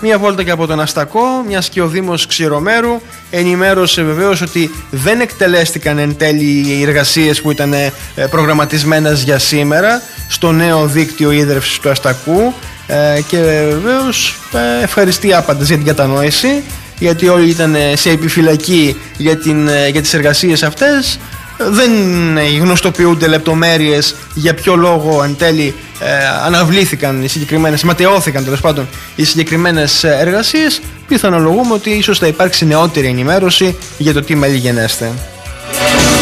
μία βόλτα και από τον Αστακό, μιας και ο Δήμος Ξηρομέρου ενημέρωσε βεβαίως ότι δεν εκτελέστηκαν εν τέλει οι εργασίες που ήταν προγραμματισμένες για σήμερα στο νέο δίκτυο ίδρευσης του Αστακού, και βεβαίως ευχαριστεί άπαντες για την κατανόηση, γιατί όλοι ήταν σε επιφυλακή για τις εργασίες αυτές. Δεν γνωστοποιούνται λεπτομέρειες για ποιο λόγο εν τέλει αναβλήθηκαν οι συγκεκριμένες, ματαιώθηκαν τέλος πάντων οι συγκεκριμένες εργασίες. Πιθανολογούμε ότι ίσως θα υπάρξει νεότερη ενημέρωση για το τι μέλη γενέστε.